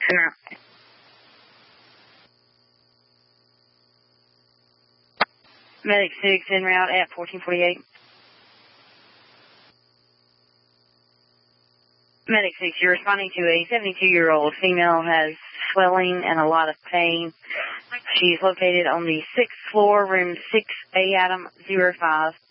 En route. Medic 6 en route at 1448. Medic 6, you're responding to a 72-year-old female has swelling and a lot of pain. She's located on the 6th floor, room 6A, Adam 05.